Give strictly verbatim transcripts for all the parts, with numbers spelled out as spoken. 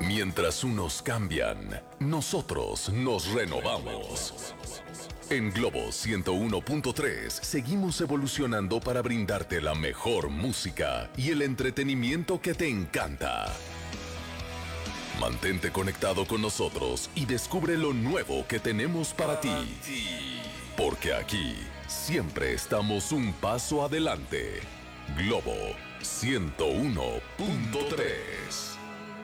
Mientras unos cambian, nosotros nos renovamos. En Globo ciento uno punto tres seguimos evolucionando para brindarte la mejor música y el entretenimiento que te encanta. Mantente conectado con nosotros y descubre lo nuevo que tenemos para ti. Porque aquí siempre estamos un paso adelante. Globo ciento uno punto tres.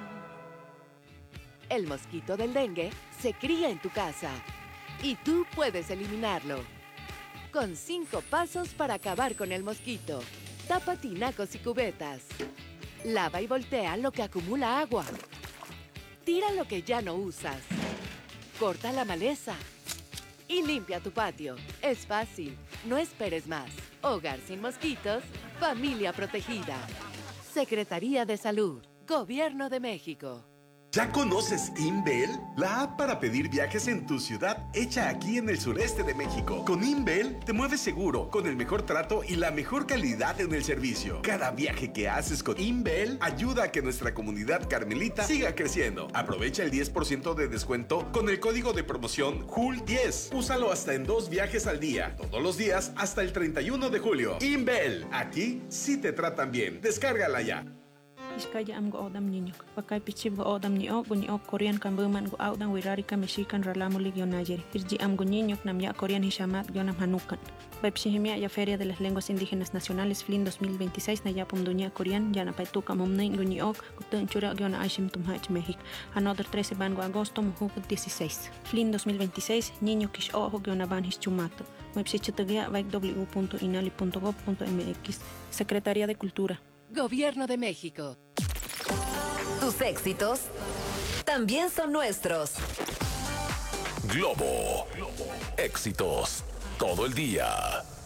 El mosquito del dengue se cría en tu casa y tú puedes eliminarlo. Con cinco pasos para acabar con el mosquito. Tapa tinacos y cubetas. Lava y voltea lo que acumula agua. Tira lo que ya no usas. Corta la maleza. Y limpia tu patio. Es fácil. No esperes más. Hogar sin mosquitos. Familia protegida. Secretaría de Salud. Gobierno de México. ¿Ya conoces Inbel? La app para pedir viajes en tu ciudad, hecha aquí en el sureste de México. Con Inbel te mueves seguro, con el mejor trato y la mejor calidad en el servicio. Cada viaje que haces con Inbel ayuda a que nuestra comunidad carmelita siga creciendo. Aprovecha el diez por ciento de descuento con el código de promoción J U L diez. Úsalo hasta en dos viajes al día, todos los días hasta el treinta y uno de julio. Inbel, aquí sí te tratan bien. Descárgala ya. Iskaya am go odam niño. Pakai pichib go odam ni o guni o Korean kan buman go audan wirarika mexican ralamu ligio nayeri. Irji am go niño nam ya Korean hishamat gionam hanukan. Bepshihimia ya Feria de las Lenguas Indígenas Nacionales F L I N dos mil veintiséis na ya pumduña Korean ya na paituka mumnei guni o gutun chura giona aishim tumhach México. Another trece van go agosto mujuk dieciséis. F L I N dos mil veintiséis niño kish o giona van hischumato. Website w punto inali punto gob punto mx. Secretaría de Cultura. Gobierno de México. Tus éxitos también son nuestros. Globo. Éxitos todo el día.